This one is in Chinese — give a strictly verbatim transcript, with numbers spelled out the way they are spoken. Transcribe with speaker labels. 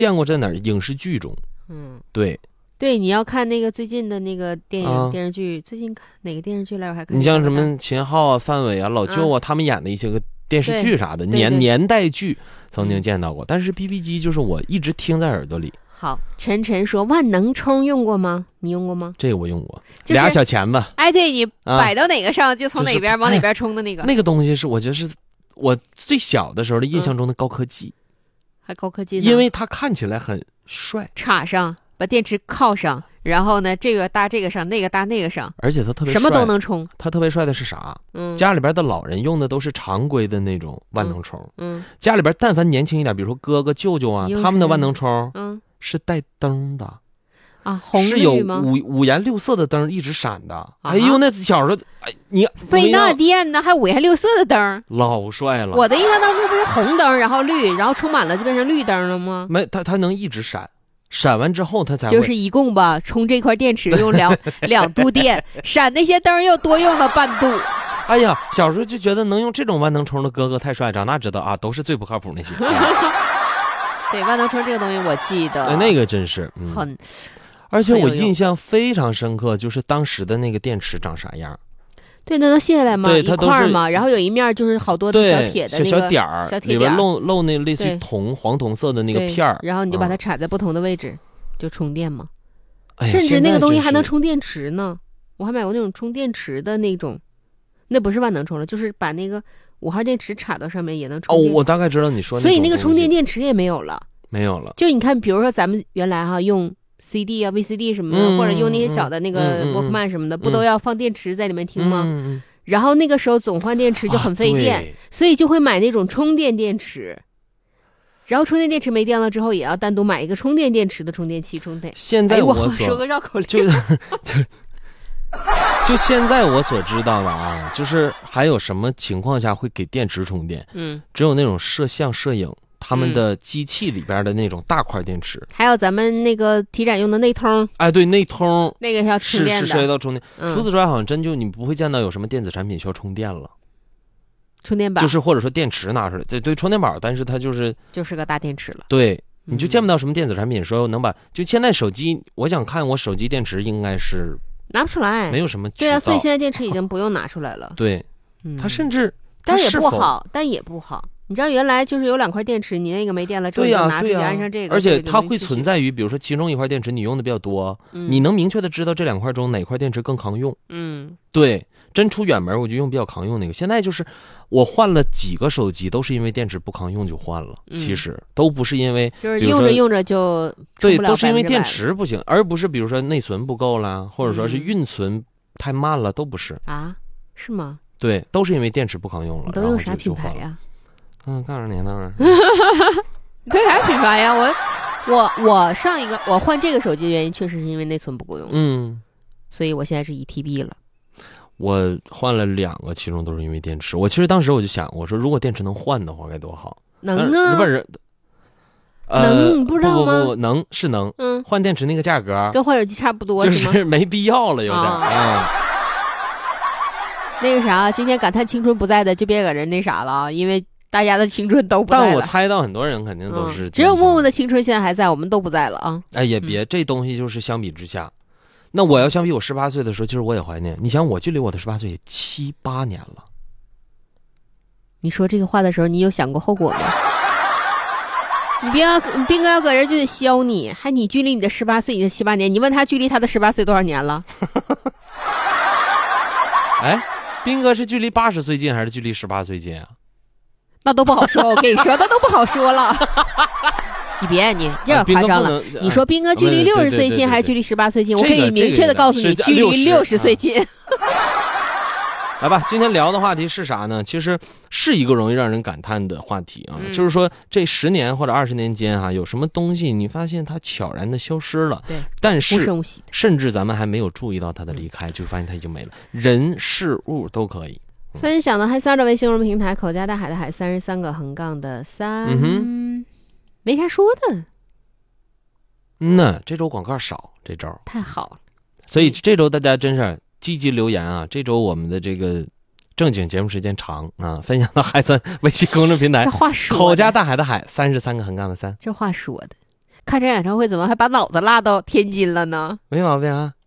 Speaker 1: 见过在哪儿？影视剧中。
Speaker 2: 嗯，
Speaker 1: 对
Speaker 2: 对，你要看那个最近的那个电影、
Speaker 1: 啊、
Speaker 2: 电视剧，最近看哪个电视剧来？我还看
Speaker 1: 你像什么秦昊啊、范伟啊、老舅啊，啊他们演的一些个电视剧啥的年年代剧，曾经见到过。但是 B B 机就是我一直听在耳朵里。
Speaker 2: 好，晨晨说万能充用过吗？你用过吗？
Speaker 1: 这个我用过，
Speaker 2: 就是、
Speaker 1: 俩小钱吧。
Speaker 2: 哎，对你摆到哪个上、啊、就从哪边、就是、往哪边充的那个。
Speaker 1: 哎、那个东西是我觉得是我最小的时候的印象中的高科技。
Speaker 2: 嗯、还高科技呢？
Speaker 1: 因为它看起来很帅。
Speaker 2: 插上，把电池靠上，然后呢，这个搭这个上，那个搭那个上，
Speaker 1: 而且它特别帅，
Speaker 2: 什么都能充。
Speaker 1: 它特别帅的是啥？
Speaker 2: 嗯，
Speaker 1: 家里边的老人用的都是常规的那种万能充。
Speaker 2: 嗯，
Speaker 1: 家里边但凡年轻一点，比如说哥哥、舅舅啊，他们的万能充，
Speaker 2: 嗯，
Speaker 1: 是带灯的。
Speaker 2: 啊，红
Speaker 1: 是有五五颜六色的灯一直闪的。啊、哎呦，那小时候，哎，你
Speaker 2: 费那电呢，还五颜六色的灯，
Speaker 1: 老帅了。
Speaker 2: 我的印象当中不是红灯，然后绿，然后充满了就变成绿灯了吗？
Speaker 1: 没，它它能一直闪，闪完之后它才会。
Speaker 2: 就是一共吧，充这块电池用两两度电，闪那些灯又多用了半度。
Speaker 1: 哎呀，小时候就觉得能用这种万能充的哥哥太帅，长大知道啊，都是最不靠谱那些。
Speaker 2: 对，万能充这个东西我记得，
Speaker 1: 哎、那个真是、
Speaker 2: 嗯、很。
Speaker 1: 而且我印象非常深刻，就是当时的那个电池长啥样。
Speaker 2: 对，那能卸下来吗？
Speaker 1: 对，
Speaker 2: 一块嘛，然后有一面就是好多的小铁的那个
Speaker 1: 小点儿，
Speaker 2: 小铁
Speaker 1: 里边露露那类似于铜黄铜色的那个片儿，
Speaker 2: 然后你就把它插在不同的位置，嗯、就充电嘛。
Speaker 1: 哎、
Speaker 2: 甚至那个东西还能充电池呢，我还买过那种充电池的那种，那不是万能充了，就是把那个五号电池插到上面也能充电。
Speaker 1: 哦，我大概知道你说的。
Speaker 2: 所以那个充电电池也没有了，
Speaker 1: 没有了。
Speaker 2: 就你看，比如说咱们原来哈用。C D 啊 V C D 什么的、
Speaker 1: 嗯、
Speaker 2: 或者用那些小的那个 Walkman 什么的、嗯、不都要放电池在里面听吗、
Speaker 1: 嗯、
Speaker 2: 然后那个时候总换电池就很费电、
Speaker 1: 啊、
Speaker 2: 所以就会买那种充电电池，然后充电电池没电了之后也要单独买一个充电电池的充电器充电。
Speaker 1: 现在我所、
Speaker 2: 哎、我说个绕口令
Speaker 1: 就就就现在我所知道的啊，就是还有什么情况下会给电池充电？
Speaker 2: 嗯，
Speaker 1: 只有那种摄像摄影他们的机器里边的那种大块电池、嗯、
Speaker 2: 还有咱们那个体展用的内通。
Speaker 1: 哎，对，内通
Speaker 2: 那个要充电的，
Speaker 1: 是是涉及到充电、
Speaker 2: 嗯、
Speaker 1: 除此之外好像真就你不会见到有什么电子产品需要充电了。
Speaker 2: 充电宝
Speaker 1: 就是或者说电池拿出来，对对，充电宝，但是它就是
Speaker 2: 就是个大电池了。
Speaker 1: 对，你就见不到什么电子产品说能把、嗯、就现在手机，我想看我手机电池应该是
Speaker 2: 拿不出来，
Speaker 1: 没有什么渠道。
Speaker 2: 对啊，所以现在电池已经不用拿出来了。
Speaker 1: 对、嗯，它甚至
Speaker 2: 但也不好，但也不好。你知道原来就是有两块电池，你那个没电了之后，你拿出去安上这个，
Speaker 1: 而且它会存在于，比如说其中一块电池你用的比较多，
Speaker 2: 嗯、
Speaker 1: 你能明确的知道这两块中哪块电池更抗用。
Speaker 2: 嗯，
Speaker 1: 对，真出远门我就用比较抗用那个。现在就是我换了几个手机，都是因为电池不抗用就换了，
Speaker 2: 嗯、
Speaker 1: 其实都不是因为
Speaker 2: 就是用着用着就
Speaker 1: 对，都是因为电池不行，而不是比如说内存不够了，或者说是运存太慢了，都不是
Speaker 2: 啊？是吗？
Speaker 1: 对，都是因为电池不抗用了。
Speaker 2: 你都用啥品牌呀？
Speaker 1: 嗯，告诉你，当然。
Speaker 2: 你对啥品牌呀？我我我上一个我换这个手机的原因，确实是因为内存不够用。
Speaker 1: 嗯，
Speaker 2: 所以我现在是一 T B 了。
Speaker 1: 我换了两个，其中都是因为电池。我其实当时我就想，我说如果电池能换的话，该多好。
Speaker 2: 能啊，
Speaker 1: 日本人。呃、
Speaker 2: 能，你不知道吗？
Speaker 1: 不不不，能是能。
Speaker 2: 嗯，
Speaker 1: 换电池那个价格
Speaker 2: 跟换手机差不多，
Speaker 1: 就是没必要了，有点啊。
Speaker 2: 嗯那个啥，今天感叹青春不在的，就别搁人那啥了，因为大家的青春都不在了。
Speaker 1: 但我猜到很多人肯定都是、
Speaker 2: 嗯，只有默默的青春现在还在，我们都不在了啊。
Speaker 1: 哎，也别、嗯、这东西就是相比之下，那我要相比我十八岁的时候，其实我也怀念。你想，我距离我的十八岁也七八年了。
Speaker 2: 你说这个话的时候，你有想过后果吗？你别要，你斌哥要搁人就得削你，还你距离你的十八岁已经七八年，你问他距离他的十八岁多少年了？
Speaker 1: 哎。斌哥是距离八十岁近还是距离十八岁近啊？
Speaker 2: 那都不好说，我跟你说，那都不好说了。你别，你这样夸张了。啊、你说斌哥距离六十岁近还是距离十八岁近？我可以明确的告诉你，距离六十岁近。
Speaker 1: 来吧，今天聊的话题是啥呢？其实是一个容易让人感叹的话题啊，嗯、就是说这十年或者二十年间啊，有什么东西你发现它悄然的消失了，
Speaker 2: 对，
Speaker 1: 但是
Speaker 2: 无声无息，
Speaker 1: 甚至咱们还没有注意到它的离开，嗯、就发现它已经没了，人事物都可以。
Speaker 2: 嗯、分享的还三着微信公众平台口加大海的海三十三个横杠的三，
Speaker 1: 嗯哼，
Speaker 2: 没啥说的。
Speaker 1: 嗯呐，这周广告少，这周
Speaker 2: 太好了，
Speaker 1: 所以这周大家真是。积极留言啊！这周我们的这个正经节目时间长啊，分享到海参微信公众平台，
Speaker 2: 这话说
Speaker 1: 口加大海的海三十三个横杠的三，
Speaker 2: 这话说的。 看场演唱会怎么还把脑子拉到天津了呢？
Speaker 1: 没毛病啊。